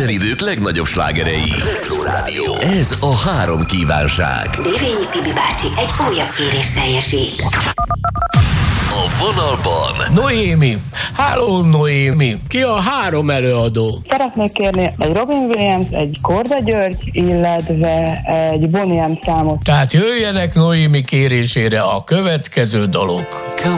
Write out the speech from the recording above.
Minden idők legnagyobb slágerei. Retro Rádió. Ez a 3 kívánság. Dévényi Tibi bácsi egy újabb kérést teljesít. A vonalban Noémi. Háló Noémi. Ki a 3 előadó? Szeretnék kérni egy Robin Williams, egy Korda György, illetve egy Bonnie M számot. Tehát jöjjenek Noémi kérésére a következő dalok.